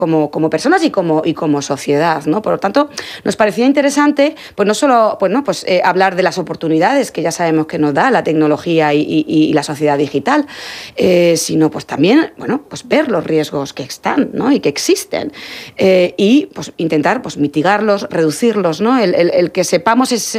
como personas y como sociedad, ¿no? Por lo tanto, nos parecía interesante, pues no solo hablar de las oportunidades que ya sabemos que nos da la tecnología y la sociedad digital, sino pues también, pues ver los riesgos que están, ¿no? Y que existen, y pues intentar pues mitigarlos, reducirlos, ¿no? El que sepamos